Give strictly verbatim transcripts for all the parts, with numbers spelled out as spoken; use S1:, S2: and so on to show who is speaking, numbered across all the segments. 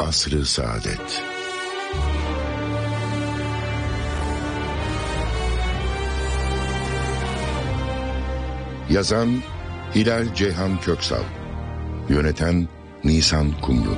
S1: Asr-ı Saadet. Yazan Hilal Ceyhan Köksal, yöneten Nisan Kumru.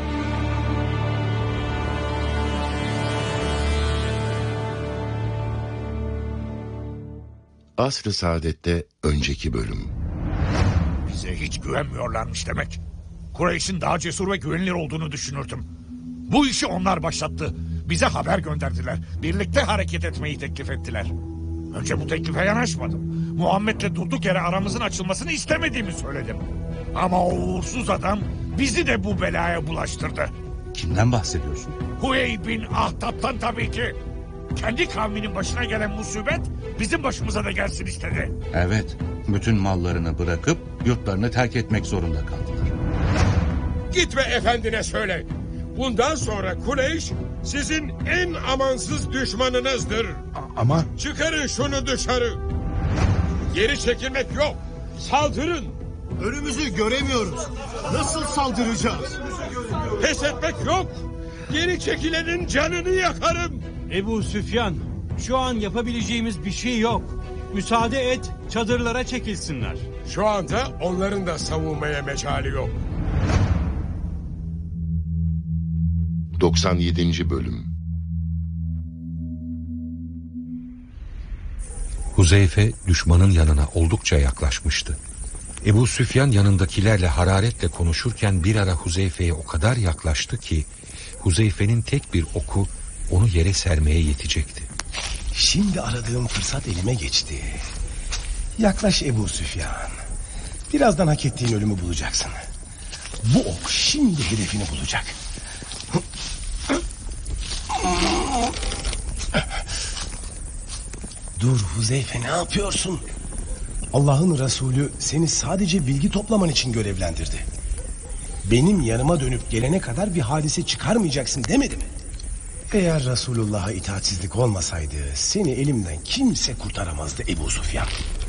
S1: Asr-ı Saadet'te önceki bölüm.
S2: Bize hiç güvenmiyorlarmış demek. Kureyş'in daha cesur ve güvenilir olduğunu düşünürdüm. Bu işi onlar başlattı. Bize haber gönderdiler. Birlikte hareket etmeyi teklif ettiler. Önce bu teklife yanaşmadım. Muhammed'le durduk yere aramızın açılmasını istemediğimi söyledim. Ama o uğursuz adam bizi de bu belaya bulaştırdı.
S3: Kimden bahsediyorsun?
S2: Huyey bin Ahtab'tan tabii ki. Kendi kavminin başına gelen musibet bizim başımıza da gelsin istedi.
S3: Evet, bütün mallarını bırakıp yurtlarını terk etmek zorunda kaldılar.
S4: Git ve efendine söyle. Bundan sonra Kureyş sizin en amansız düşmanınızdır.
S5: Ama...
S4: Çıkarın şunu dışarı. Geri çekilmek yok. Saldırın.
S5: Önümüzü göremiyoruz. Nasıl saldıracağız?
S4: Pes etmek yok. Geri çekilenin canını yakarım.
S6: Ebu Süfyan, şu an yapabileceğimiz bir şey yok. Müsaade et, çadırlara çekilsinler.
S4: Şu anda onların da savunmaya mecali yok.
S1: doksan yedinci bölüm.
S7: Huzeyfe düşmanın yanına oldukça yaklaşmıştı. Ebu Süfyan yanındakilerle hararetle konuşurken bir ara Huzeyfe'ye o kadar yaklaştı ki Huzeyfe'nin tek bir oku onu yere sermeye yetecekti.
S5: Şimdi aradığım fırsat elime geçti. Yaklaş Ebu Süfyan. Birazdan hak ettiğin ölümü bulacaksın. Bu ok şimdi hedefini bulacak. Dur Huzeyfe, ne yapıyorsun? Allah'ın Resulü seni sadece bilgi toplaman için görevlendirdi. Benim yanıma dönüp gelene kadar bir hadise çıkarmayacaksın demedi mi? Eğer Resulullah'a itaatsizlik olmasaydı seni elimden kimse kurtaramazdı Ebu Süfyan.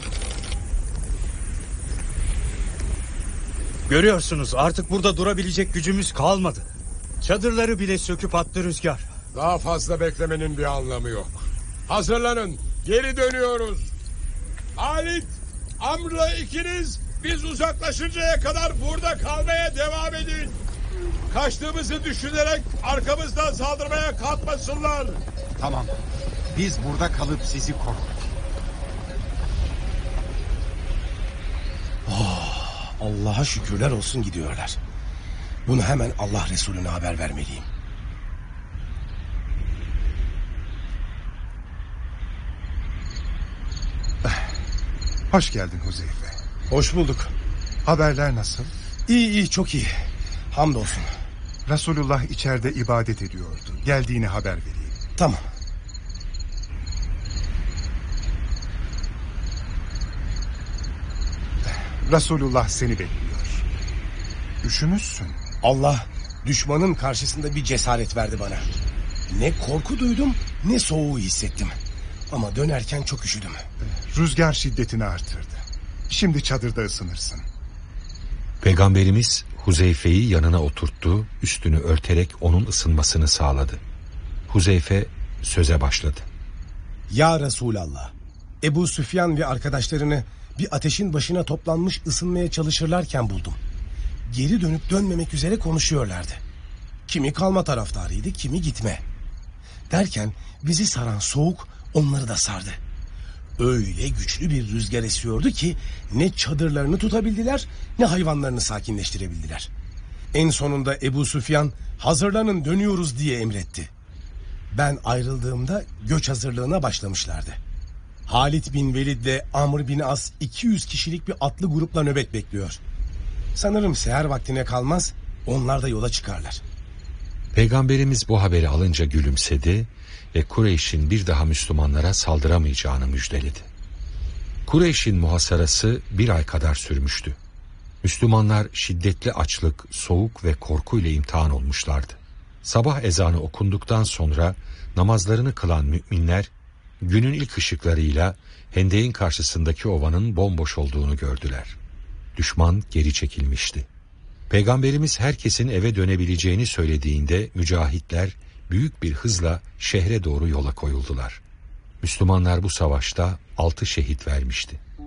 S6: Görüyorsunuz, artık burada durabilecek gücümüz kalmadı. Çadırları bile söküp attı rüzgar.
S4: Daha fazla beklemenin bir anlamı yok. Hazırlanın. Geri dönüyoruz. Halit, Amr'la ikiniz biz uzaklaşıncaya kadar burada kalmaya devam edin. Kaçtığımızı düşünerek arkamızdan saldırmaya kalkmasınlar.
S8: Tamam. Biz burada kalıp sizi koruruz.
S5: Oh, Allah'a şükürler olsun gidiyorlar. Bunu hemen Allah Resulüne haber vermeliyim.
S9: Hoş geldin Huzeyfe.
S5: Hoş bulduk.
S9: Haberler nasıl?
S5: İyi iyi, çok iyi. Hamdolsun.
S9: Resulullah içeride ibadet ediyordu. Geldiğini haber vereyim.
S5: Tamam.
S9: Resulullah seni bekliyor. Üşümüşsün.
S5: Allah düşmanın karşısında bir cesaret verdi bana. Ne korku duydum ne soğuğu hissettim. Ama dönerken çok üşüdüm.
S9: Rüzgar şiddetini artırdı. Şimdi çadırda ısınırsın.
S7: Peygamberimiz Huzeyfe'yi yanına oturttu, üstünü örterek onun ısınmasını sağladı. Huzeyfe söze başladı.
S5: Ya Resulallah, Ebu Süfyan ve arkadaşlarını bir ateşin başına toplanmış ısınmaya çalışırlarken buldum. Geri dönüp dönmemek üzere konuşuyorlardı. Kimi kalma taraftarıydı, kimi gitme. Derken bizi saran soğuk onları da sardı. Öyle güçlü bir rüzgar esiyordu ki ne çadırlarını tutabildiler ne hayvanlarını sakinleştirebildiler. En sonunda Ebu Süfyan hazırlanın dönüyoruz diye emretti. Ben ayrıldığımda göç hazırlığına başlamışlardı. Halit bin Velid ile Amr bin As iki yüz kişilik bir atlı grupla nöbet bekliyor. Sanırım seher vaktine kalmaz onlar da yola çıkarlar.
S7: Peygamberimiz bu haberi alınca gülümsedi ve Kureyş'in bir daha Müslümanlara saldıramayacağını müjdeledi. Kureyş'in muhasarası bir ay kadar sürmüştü. Müslümanlar şiddetli açlık, soğuk ve korkuyla imtihan olmuşlardı. Sabah ezanı okunduktan sonra namazlarını kılan müminler günün ilk ışıklarıyla hendeğin karşısındaki ovanın bomboş olduğunu gördüler. Düşman geri çekilmişti. Peygamberimiz herkesin eve dönebileceğini söylediğinde mücahitler büyük bir hızla şehre doğru yola koyuldular. Müslümanlar bu savaşta altı şehit vermişti.